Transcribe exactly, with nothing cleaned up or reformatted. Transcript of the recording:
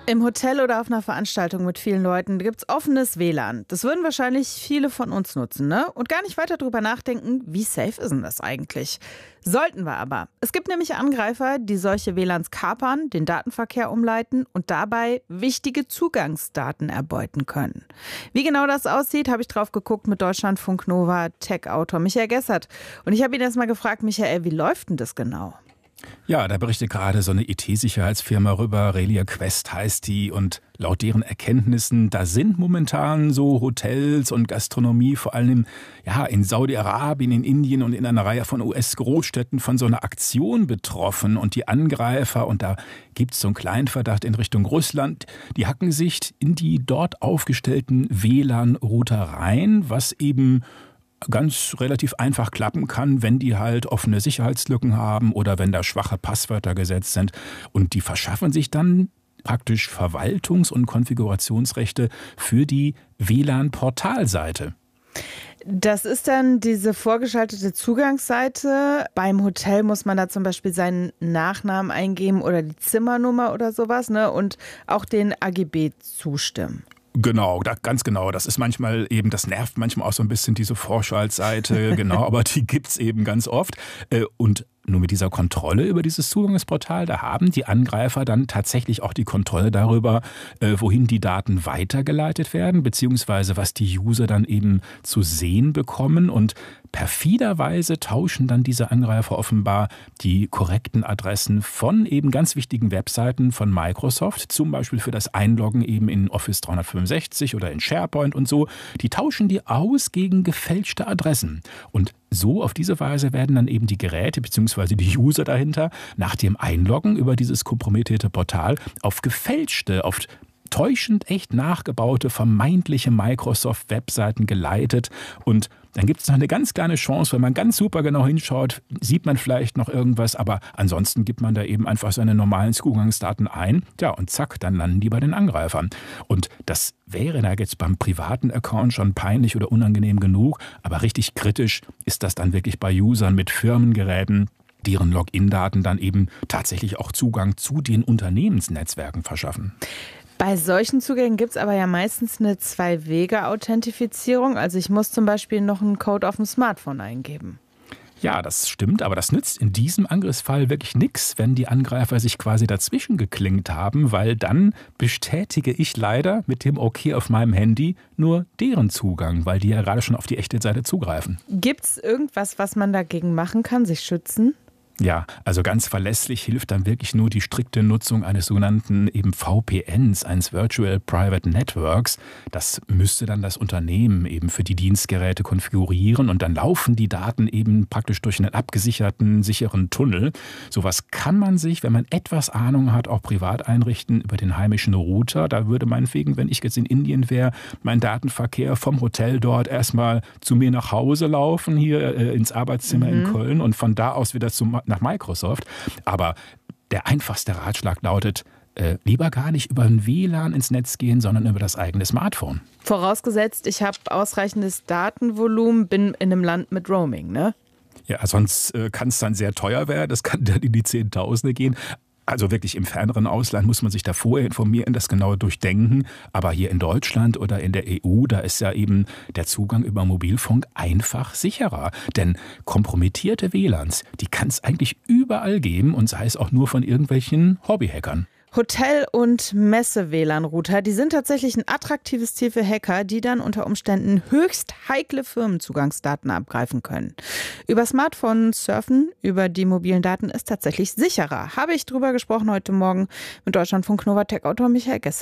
Im Hotel oder auf einer Veranstaltung mit vielen Leuten gibt es offenes W L A N. Das würden wahrscheinlich viele von uns nutzen, ne? Und gar nicht weiter drüber nachdenken, wie safe ist denn das eigentlich? Sollten wir aber. Es gibt nämlich Angreifer, die solche W L A Ns kapern, den Datenverkehr umleiten und dabei wichtige Zugangsdaten erbeuten können. Wie genau das aussieht, habe ich drauf geguckt mit Deutschlandfunk Nova Tech-Autor Michael Gessert. Und ich habe ihn erst mal gefragt, Michael, wie läuft denn das genau? Ja, da berichtet gerade so eine I T-Sicherheitsfirma rüber, Relia Quest heißt die, und laut deren Erkenntnissen, da sind momentan so Hotels und Gastronomie, vor allem ja in Saudi-Arabien, in Indien und in einer Reihe von U S-Großstädten von so einer Aktion betroffen, und die Angreifer, und da gibt es so einen kleinen Verdacht in Richtung Russland, die hacken sich in die dort aufgestellten W L A N-Router rein, was eben ganz relativ einfach klappen kann, wenn die halt offene Sicherheitslücken haben oder wenn da schwache Passwörter gesetzt sind. Und die verschaffen sich dann praktisch Verwaltungs- und Konfigurationsrechte für die W L A N-Portalseite. Das ist dann diese vorgeschaltete Zugangsseite. Beim Hotel muss man da zum Beispiel seinen Nachnamen eingeben oder die Zimmernummer oder sowas, ne? Und auch den A G B zustimmen. Genau, da, ganz genau. Das ist manchmal eben, das nervt manchmal auch so ein bisschen, diese Vorschaltseite, genau, aber die gibt's eben ganz oft. Und nur mit dieser Kontrolle über dieses Zugangsportal, da haben die Angreifer dann tatsächlich auch die Kontrolle darüber, wohin die Daten weitergeleitet werden, beziehungsweise was die User dann eben zu sehen bekommen. Und perfiderweise tauschen dann diese Angreifer offenbar die korrekten Adressen von eben ganz wichtigen Webseiten von Microsoft, zum Beispiel für das Einloggen eben in Office dreihundertfünfundsechzig oder in SharePoint und so. Die tauschen die aus gegen gefälschte Adressen. Und so auf diese Weise werden dann eben die Geräte bzw. die User dahinter nach dem Einloggen über dieses kompromittierte Portal auf gefälschte, auf täuschend echt nachgebaute, vermeintliche Microsoft-Webseiten geleitet. Und dann gibt es noch eine ganz kleine Chance, wenn man ganz super genau hinschaut, sieht man vielleicht noch irgendwas, aber ansonsten gibt man da eben einfach seine normalen Zugangsdaten ein. Ja, und zack, dann landen die bei den Angreifern. Und das wäre da jetzt beim privaten Account schon peinlich oder unangenehm genug, aber richtig kritisch ist das dann wirklich bei Usern mit Firmengeräten, deren Login-Daten dann eben tatsächlich auch Zugang zu den Unternehmensnetzwerken verschaffen. Bei solchen Zugängen gibt es aber ja meistens eine Zwei-Wege-Authentifizierung. Also ich muss zum Beispiel noch einen Code auf dem Smartphone eingeben. Ja, das stimmt, aber das nützt in diesem Angriffsfall wirklich nichts, wenn die Angreifer sich quasi dazwischen geklinkt haben, weil dann bestätige ich leider mit dem OK auf meinem Handy nur deren Zugang, weil die ja gerade schon auf die echte Seite zugreifen. Gibt es irgendwas, was man dagegen machen kann, sich schützen? Ja, also ganz verlässlich hilft dann wirklich nur die strikte Nutzung eines sogenannten eben V P Ns, eines Virtual Private Networks. Das müsste dann das Unternehmen eben für die Dienstgeräte konfigurieren, und dann laufen die Daten eben praktisch durch einen abgesicherten, sicheren Tunnel. Sowas kann man sich, wenn man etwas Ahnung hat, auch privat einrichten über den heimischen Router. Da würde meinetwegen, wenn ich jetzt in Indien wäre, mein Datenverkehr vom Hotel dort erstmal zu mir nach Hause laufen, hier äh, ins Arbeitszimmer mhm. in Köln, und von da aus wieder zum nach Microsoft. Aber der einfachste Ratschlag lautet, äh, lieber gar nicht über ein W L A N ins Netz gehen, sondern über das eigene Smartphone. Vorausgesetzt, ich habe ausreichendes Datenvolumen, bin in einem Land mit Roaming, ne? Ja, sonst äh, kann es dann sehr teuer werden. Das kann dann in die Zehntausende gehen. Also wirklich im ferneren Ausland muss man sich da vorher informieren, das genau durchdenken. Aber hier in Deutschland oder in der E U, da ist ja eben der Zugang über Mobilfunk einfach sicherer. Denn kompromittierte W L A Ns, die kann es eigentlich überall geben, und sei es auch nur von irgendwelchen Hobbyhackern. Hotel- und Messe-W L A N-Router, die sind tatsächlich ein attraktives Ziel für Hacker, die dann unter Umständen höchst heikle Firmenzugangsdaten abgreifen können. Über Smartphone surfen, über die mobilen Daten ist tatsächlich sicherer. Habe ich drüber gesprochen heute Morgen mit Deutschlandfunk Nova Tech-Autor Michael Gessert.